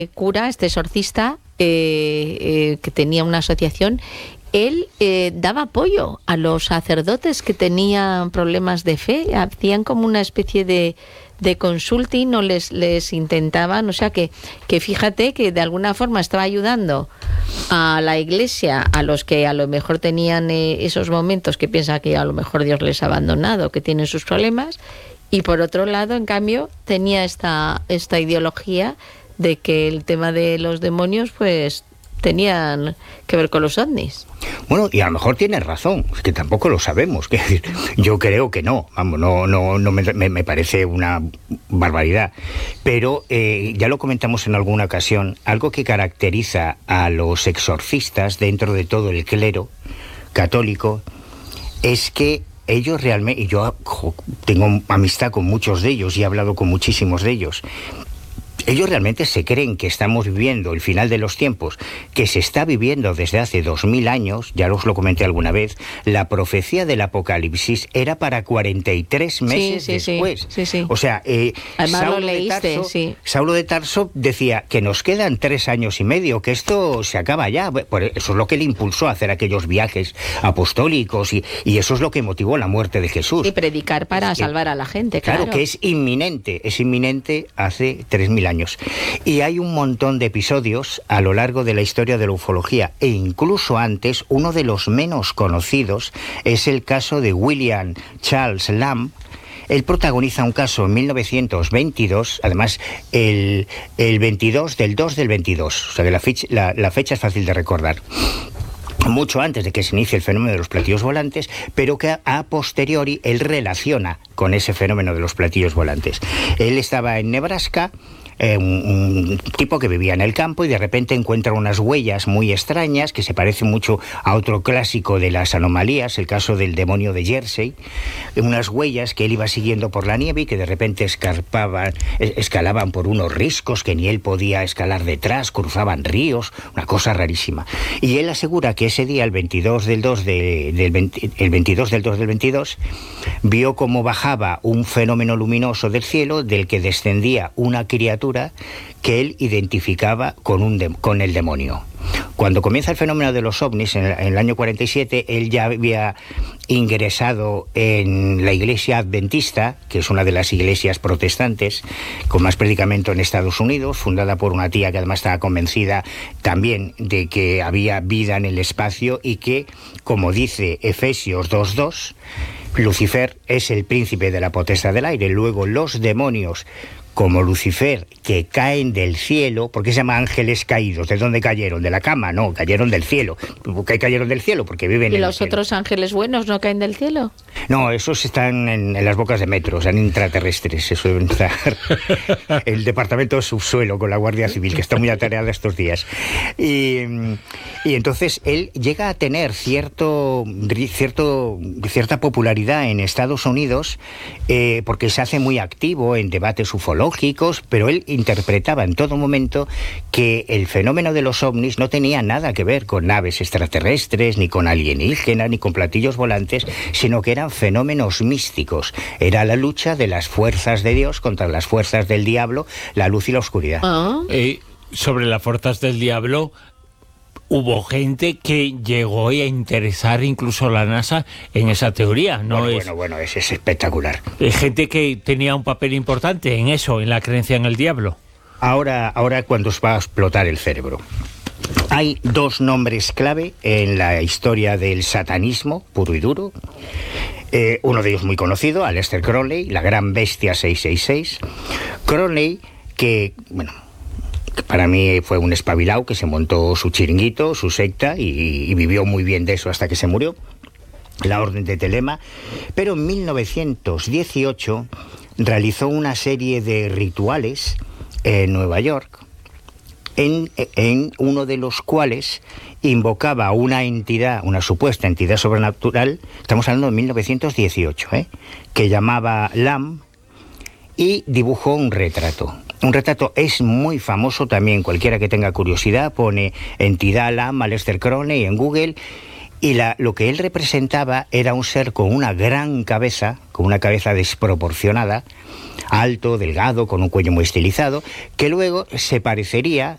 cura, este exorcista, que tenía una asociación, él daba apoyo a los sacerdotes que tenían problemas de fe, hacían como una especie de consulting, o les intentaban, o sea que fíjate que de alguna forma estaba ayudando a la Iglesia, a los que a lo mejor tenían esos momentos que piensan que a lo mejor Dios les ha abandonado, que tienen sus problemas, y por otro lado, en cambio, tenía esta ideología de que el tema de los demonios pues tenían que ver con los ovnis. Bueno, y a lo mejor tienes razón, es que tampoco lo sabemos. Yo creo que no, vamos, no me parece una barbaridad. Pero ya lo comentamos en alguna ocasión, algo que caracteriza a los exorcistas dentro de todo el clero católico es que ellos realmente, y yo tengo amistad con muchos de ellos y he hablado con muchísimos de ellos, ellos realmente se creen que estamos viviendo el final de los tiempos, que se está viviendo desde hace 2000 años, ya os lo comenté alguna vez, la profecía del Apocalipsis era para 43 meses después. Sí. O sea, Saulo de Tarso decía que nos quedan 3 años y medio, que esto se acaba ya. Por eso es lo que le impulsó a hacer aquellos viajes apostólicos y eso es lo que motivó la muerte de Jesús. Y predicar para salvar a la gente, claro. Claro, que es inminente hace 3000 años. Y hay un montón de episodios a lo largo de la historia de la ufología, e incluso antes. Uno de los menos conocidos es el caso de William Charles Lamb. Él protagoniza un caso en 1922, además el 22 del 2 del 22, o sea que la fecha es fácil de recordar. Mucho antes de que se inicie el fenómeno de los platillos volantes, pero que a posteriori él relaciona con ese fenómeno de los platillos volantes. Él estaba en Nebraska, un tipo que vivía en el campo, y de repente encuentra unas huellas muy extrañas que se parecen mucho a otro clásico de las anomalías, el caso del demonio de Jersey, unas huellas que él iba siguiendo por la nieve y que de repente escalaban por unos riscos que ni él podía escalar detrás, cruzaban ríos, una cosa rarísima. Y él asegura que ese día, el 22 del 2 del 22, vio cómo bajaba un fenómeno luminoso del cielo, del que descendía una criatura que él identificaba con el demonio. Cuando comienza el fenómeno de los ovnis, en el año 47, él ya había ingresado en la iglesia adventista, que es una de las iglesias protestantes con más predicamento en Estados Unidos, fundada por una tía que además estaba convencida también de que había vida en el espacio y que, como dice Efesios 2:2, Lucifer es el príncipe de la potestad del aire. Luego los demonios, como Lucifer, que caen del cielo. ¿Por qué se llama ángeles caídos? ¿De dónde cayeron? ¿De la cama? No, cayeron del cielo. ¿Por qué cayeron del cielo? Porque viven en el cielo. ¿Y los otros ángeles buenos no caen del cielo? No, esos están en las bocas de metro, son intraterrestres. Eso deben estar el departamento de subsuelo con la Guardia Civil, que está muy atareada estos días. Y entonces él llega a tener cierta popularidad en Estados Unidos, porque se hace muy activo en debates ufológicos, pero él interpretaba en todo momento que el fenómeno de los ovnis no tenía nada que ver con naves extraterrestres, ni con alienígenas, ni con platillos volantes, sino que eran fenómenos místicos. Era la lucha de las fuerzas de Dios contra las fuerzas del diablo, la luz y la oscuridad. Sobre las fuerzas del diablo, hubo gente que llegó a interesar incluso a la NASA en esa teoría, ¿no? Bueno, es espectacular. Gente que tenía un papel importante en eso, en la creencia en el diablo. Ahora cuando os va a explotar el cerebro. Hay 2 nombres clave en la historia del satanismo puro y duro. Uno de ellos muy conocido, Aleister Crowley, la gran bestia 666. Crowley, que para mí fue un espabilado que se montó su chiringuito, su secta, y vivió muy bien de eso hasta que se murió, la Orden de Telema. Pero en 1918 realizó una serie de rituales en Nueva York, en uno de los cuales invocaba una entidad, una supuesta entidad sobrenatural, estamos hablando de 1918, que llamaba Lamb, y dibujó un retrato. Un retrato es muy famoso también, cualquiera que tenga curiosidad pone entidad Lamb, Aleister Crowley en Google, y lo que él representaba era un ser con una gran cabeza, con una cabeza desproporcionada, alto, delgado, con un cuello muy estilizado, que luego se parecería